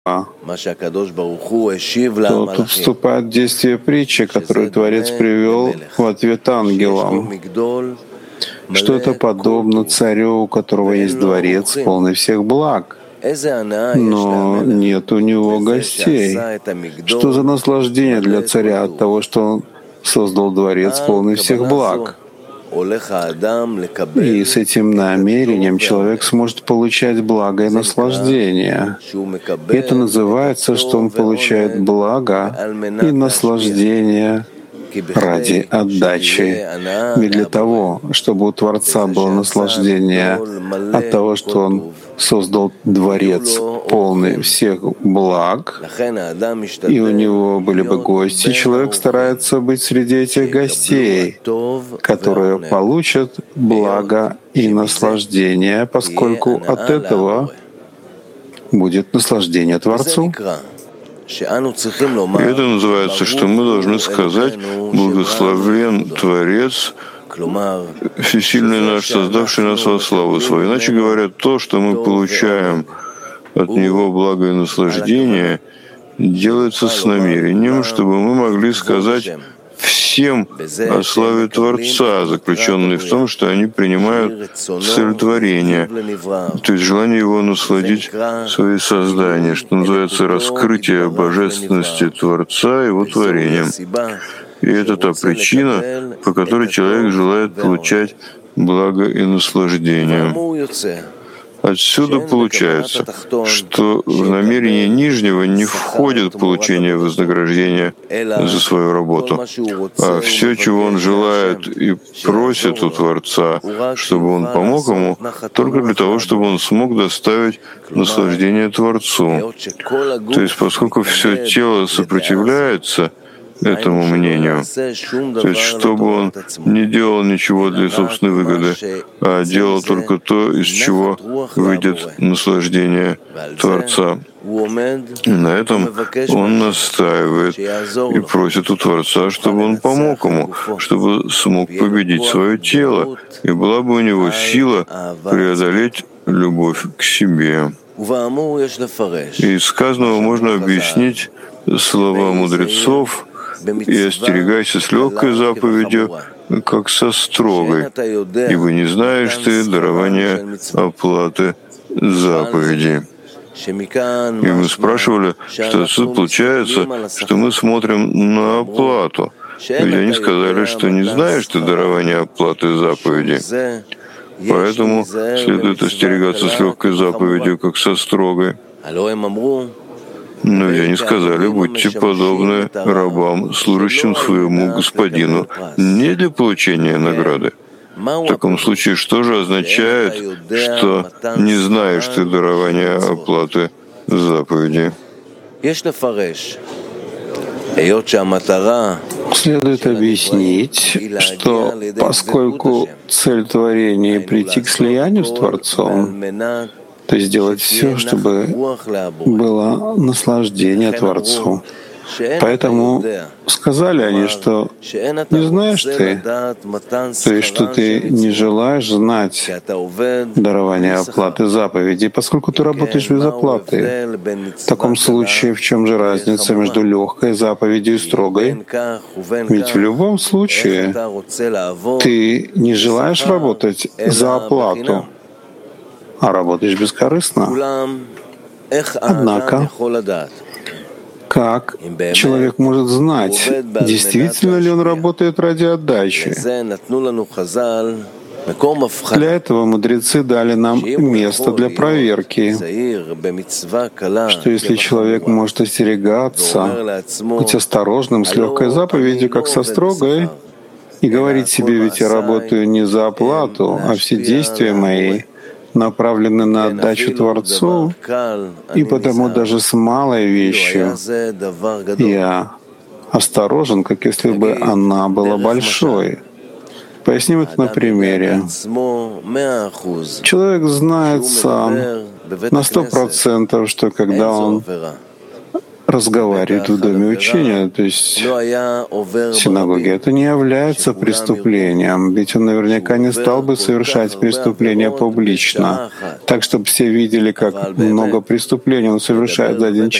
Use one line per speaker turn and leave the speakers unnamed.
то тут вступает в действие притча, которую Творец привел в ответ ангелам, что это подобно царю, у которого есть дворец, полный всех благ, но нет у него гостей. Что за наслаждение для царя от того, что он создал дворец, полный всех благ? И с этим намерением человек сможет получать благо и наслаждение. И это называется, что он получает благо и наслаждение ради отдачи. Ведь для того, чтобы у Творца было наслаждение от того, что Он создал дворец, полный всех благ, и у него были бы гости, человек старается быть среди этих гостей, которые получат благо и наслаждение, поскольку от этого будет наслаждение Творцу.
И это называется, что мы должны сказать: «Благословен Творец, Всесильный наш, создавший нас во славу свою». Иначе говоря, то, что мы получаем от Него благо и наслаждение, делается с намерением, чтобы мы могли сказать всем о славе Творца, заключенной в том, что они принимают цель творения, то есть желание Его насладить свои создания, что называется раскрытие божественности Творца Его творением. И это та причина, по которой человек желает получать благо и наслаждение. Отсюда получается, что в намерение нижнего не входит получение вознаграждения за свою работу, а все, чего он желает и просит у Творца, чтобы он помог ему, только для того, чтобы он смог доставить наслаждение Творцу. То есть, поскольку все тело сопротивляется этому мнению. То есть, чтобы он не делал ничего для собственной выгоды, а делал только то, из чего выйдет наслаждение Творца. И на этом он настаивает и просит у Творца, чтобы он помог ему, чтобы смог победить свое тело, и была бы у него сила преодолеть любовь к себе. И из сказанного можно объяснить слова мудрецов: «И остерегайся с легкой заповедью, как со строгой, ибо не знаешь ты дарования оплаты заповеди». И мы спрашивали, что отсюда получается, что мы смотрим на оплату. Ведь они сказали, что не знаешь ты дарования оплаты заповеди. Поэтому следует остерегаться с легкой заповедью, как со строгой. Но ведь они сказали: будьте подобны рабам, служащим своему господину, не для получения награды. В таком случае, что же означает, что не знаешь ты дарования оплаты заповеди?
Следует объяснить, что поскольку цель творения — прийти к слиянию с Творцом, то есть сделать все, чтобы было наслаждение Творцу. Поэтому сказали они, что не знаешь ты, то есть что ты не желаешь знать дарование оплаты заповедей, поскольку ты работаешь без оплаты. В таком случае, в чем же разница между легкой заповедью и строгой? Ведь в любом случае ты не желаешь работать за оплату, а работаешь бескорыстно. Однако, как человек может знать, действительно ли он работает ради отдачи? Для этого мудрецы дали нам место для проверки, что если человек может остерегаться, быть осторожным с легкой заповедью, как со строгой, и говорить себе: ведь я работаю не за оплату, а все действия мои направлены на отдачу Творцу, и потому даже с малой вещью я осторожен, как если бы она была большой. Поясним это на примере. Человек знает сам на 100%, что когда он разговаривает в доме учения, то есть в синагоге, это не является преступлением, ведь он наверняка не стал бы совершать преступление публично, так, чтобы все видели, как много преступлений он совершает за один час.